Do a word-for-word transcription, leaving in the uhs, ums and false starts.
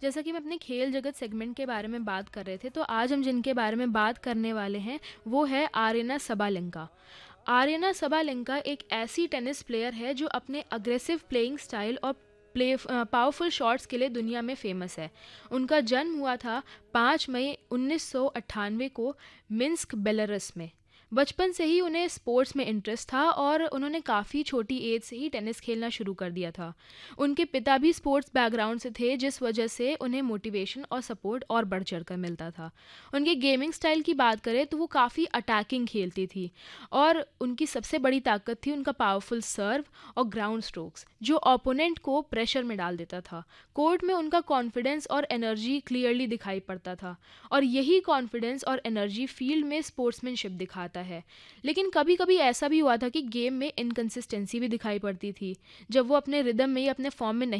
जैसा कि हम अपने खेल जगत सेगमेंट के बारे में बात कर रहे थे, तो आज हम जिनके बारे में बात करने वाले हैं वो है आर्यना सबालेंका। आर्यना सबालेंका एक ऐसी टेनिस प्लेयर है जो अपने अग्रेसिव प्लेइंग स्टाइल और प्ले पावरफुल शॉट्स के लिए दुनिया में फेमस है। उनका जन्म हुआ था पाँच मई उन्नीस सौ अट्ठानवे को मिन्स्क बेलारूस में। बचपन से ही उन्हें स्पोर्ट्स में इंटरेस्ट था और उन्होंने काफ़ी छोटी एज से ही टेनिस खेलना शुरू कर दिया था। उनके पिता भी स्पोर्ट्स बैकग्राउंड से थे, जिस वजह से उन्हें मोटिवेशन और सपोर्ट और बढ़ चढ़ कर मिलता था। उनके गेमिंग स्टाइल की बात करें तो वो काफ़ी अटैकिंग खेलती थी और उनकी सबसे बड़ी ताकत थी उनका पावरफुल सर्व और ग्राउंड स्ट्रोक्स, जो ओपोनेंट को प्रेशर में डाल देता था। कोर्ट में उनका कॉन्फिडेंस और एनर्जी क्लियरली दिखाई पड़ता था और यही कॉन्फिडेंस और एनर्जी फील्ड में स्पोर्ट्समैनशिप दिखाता है। लेकिन कभी कभी ऐसा भी हुआ था कि गेम में इनकंसिस्टेंसी भी दिखाई पड़ती थी, जब वो अपने रिदम में या अपने फॉर्म में नहीं